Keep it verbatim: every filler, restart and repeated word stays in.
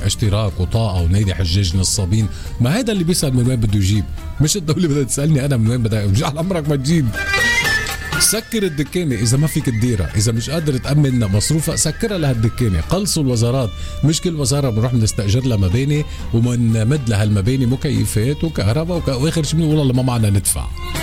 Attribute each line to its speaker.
Speaker 1: اشتراك وطاقة ونيدي حجاج نصابين. ما هذا اللي بيسأل من وين بده يجيب، مش الدولة بدها تسألني أنا من وين بدها يجيب. على عمرك ما تجيب. سكر الدكانة إذا ما فيك تديرها، إذا مش قادر تأمن مصروفها سكرها لهالدكانة. قلصوا الوزارات، مش كل وزارة بنروح بنستأجر لها مباني ومنمد لها المباني مكيفات وكهرباء وك... وآخر شيء بنقول والله ما معنا ندفع.